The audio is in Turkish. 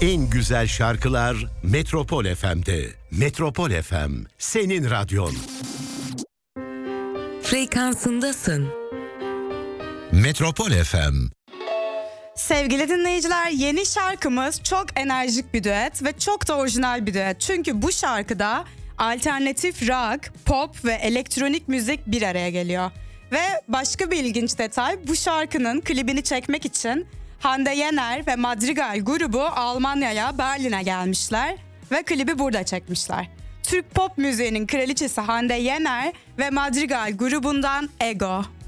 En güzel şarkılar Metropol FM'de. Metropol FM, senin radyon. Frekansındasın. Metropol FM. Sevgili dinleyiciler, yeni şarkımız çok enerjik bir düet ve çok da orijinal bir düet. Çünkü bu şarkıda alternatif rock, pop ve elektronik müzik bir araya geliyor. Ve başka bir ilginç detay, bu şarkının klibini çekmek için Hande Yener ve Madrigal grubu Almanya'ya, Berlin'e gelmişler ve klibi burada çekmişler. Türk pop müziğinin kraliçesi Hande Yener ve Madrigal grubundan Ego.